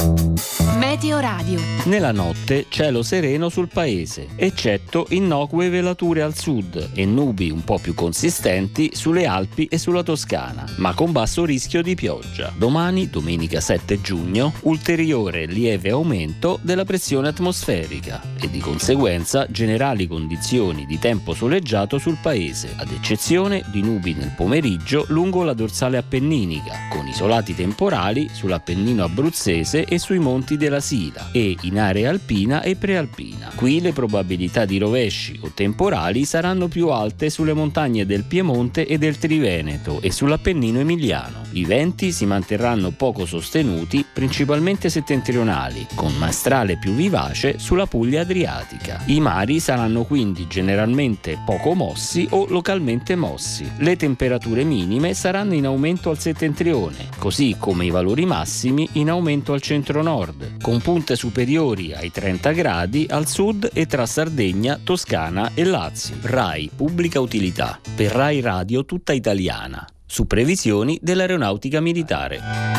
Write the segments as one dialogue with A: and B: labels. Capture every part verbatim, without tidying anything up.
A: Meteo Radio.
B: Nella notte cielo sereno sul paese, eccetto innocue velature al sud e nubi un po' più consistenti sulle Alpi e sulla Toscana, ma con basso rischio di pioggia. Domani, domenica sette giugno, ulteriore lieve aumento della pressione atmosferica e di conseguenza generali condizioni di tempo soleggiato sul paese, ad eccezione di nubi nel pomeriggio lungo la dorsale appenninica, con isolati temporali sull'Appennino abruzzese e sui monti della Sila e in area alpina e prealpina. Qui le probabilità di rovesci o temporali saranno più alte sulle montagne del Piemonte e del Triveneto e sull'Appennino emiliano. I venti si manterranno poco sostenuti, principalmente settentrionali, con maestrale più vivace sulla Puglia adriatica. I mari saranno quindi generalmente poco mossi o localmente mossi. Le temperature minime saranno in aumento al settentrione, così come i valori massimi in aumento al centro-nord, con punte superiori ai trenta gradi al sud e tra Sardegna, Toscana e Lazio. RAI Pubblica Utilità. Per RAI Radio tutta italiana. Su previsioni dell'Aeronautica Militare.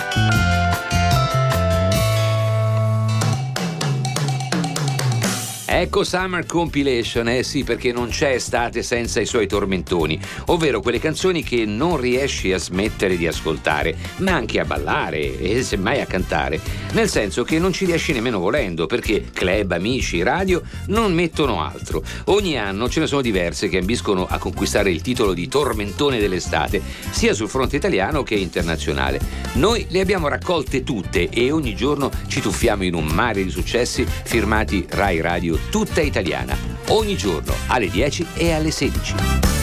C: Ecco Summer Compilation, eh sì, perché non c'è estate senza i suoi tormentoni, ovvero quelle canzoni che non riesci a smettere di ascoltare, ma anche a ballare e semmai a cantare, nel senso che non ci riesci nemmeno volendo, perché club, amici, radio non mettono altro. Ogni anno ce ne sono diverse che ambiscono a conquistare il titolo di tormentone dell'estate, sia sul fronte italiano che internazionale. Noi le abbiamo raccolte tutte e ogni giorno ci tuffiamo in un mare di successi firmati Rai Radio tutta italiana, ogni giorno alle dieci e alle sedici.